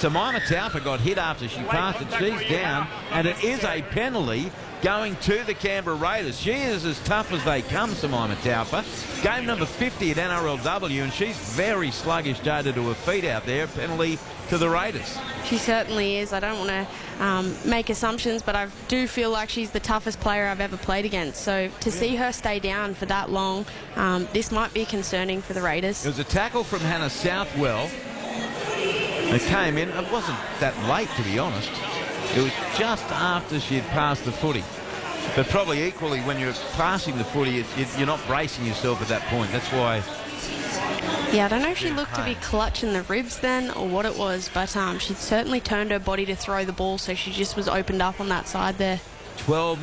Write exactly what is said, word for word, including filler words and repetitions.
Jemima Taufa got hit after she passed it. She's down, and it is a penalty going to the Canberra Raiders. She is as tough as they come, Jemima Taufa. Game number fifty at N R L W, and she's very sluggish, Jada, to her feet out there. Penalty to the Raiders. She certainly is. I don't want to um, make assumptions, but I do feel like she's the toughest player I've ever played against. So to see her stay down for that long, um, this might be concerning for the Raiders. It was a tackle from Hannah Southwell. It came in. It wasn't that late, to be honest. It was just after she had passed the footy. But probably equally, when you're passing the footy, it, it, you're not bracing yourself at that point. That's why... Yeah, I don't know if she looked to be clutching the ribs then or what it was, but um, she certainly turned her body to throw the ball, so she just was opened up on that side there. twelve